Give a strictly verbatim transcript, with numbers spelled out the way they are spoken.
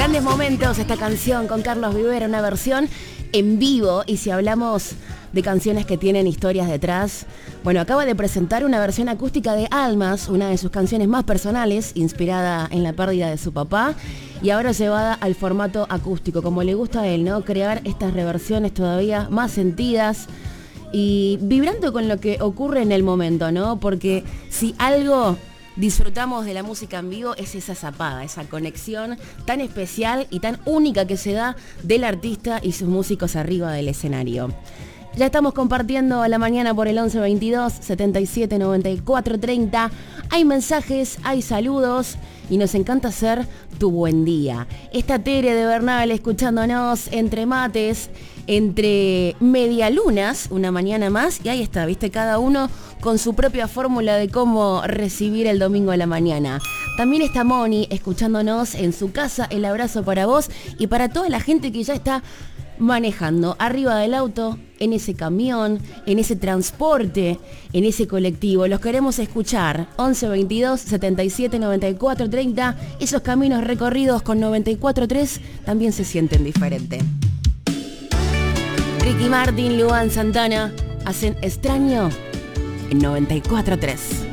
Grandes momentos esta canción con Carlos Viver, una versión en vivo. Y si hablamos de canciones que tienen historias detrás, bueno, acaba de presentar una versión acústica de Almas, una de sus canciones más personales, inspirada en la pérdida de su papá, y ahora llevada al formato acústico, como le gusta a él, ¿no? Crear estas reversiones todavía más sentidas y vibrando con lo que ocurre en el momento, ¿no? Porque si algo disfrutamos de la música en vivo es esa zapada, esa conexión tan especial y tan única que se da del artista y sus músicos arriba del escenario. Ya estamos compartiendo a la mañana por el once veintidós, setenta y siete noventa y cuatro treinta. Hay mensajes, hay saludos y nos encanta hacer tu buen día. Está Tere de Bernal escuchándonos entre mates, entre medialunas, una mañana más. Y ahí está, viste, cada uno con su propia fórmula de cómo recibir el domingo a la mañana. También está Moni escuchándonos en su casa. El abrazo para vos y para toda la gente que ya está manejando arriba del auto, en ese camión, en ese transporte, en ese colectivo. Los queremos escuchar. once veintidós, setenta y siete noventa y cuatro treinta. Esos caminos recorridos con noventa y cuatro tres también se sienten diferente. Ricky Martin, Luan Santana hacen Extraño en noventa y cuatro tres.